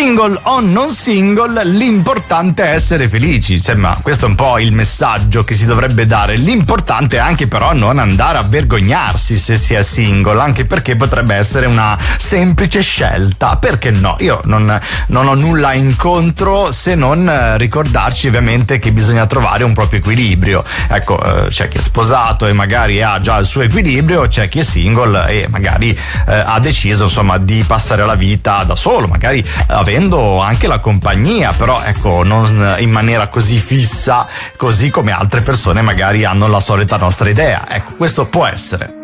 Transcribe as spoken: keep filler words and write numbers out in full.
single o non single, l'importante è essere felici. Insomma, questo è un po' il messaggio che si dovrebbe dare. L'importante è anche però non andare a vergognarsi se si è single, anche perché potrebbe essere una semplice scelta. Perché no? Io non, non ho nulla in contro, se non ricordarci ovviamente che bisogna trovare un proprio equilibrio. Ecco, eh, c'è chi è sposato e magari ha già il suo equilibrio, c'è chi è single e magari eh, ha deciso insomma di passare la vita da solo, magari avendo anche la compagnia, però ecco, non in maniera così fissa, così come altre persone magari hanno la solita nostra idea. Ecco, questo può essere.